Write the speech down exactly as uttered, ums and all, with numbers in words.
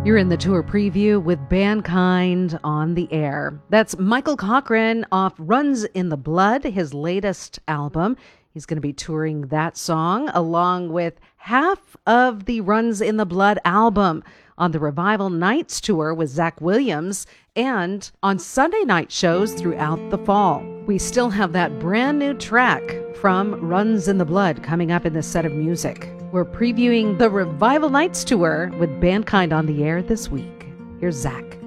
You're in the tour preview with Bandkind on the air. That's Michael Cochran off Runs in the Blood, his latest album. He's going to be touring that song along with half of the Runs in the Blood album on the Revival Nights tour with Zach Williams and on Sunday night shows throughout the fall. We still have that brand new track from Runs in the Blood coming up in this set of music. We're previewing the Revival Nights tour with Bandkind on the air this week. Here's Zach.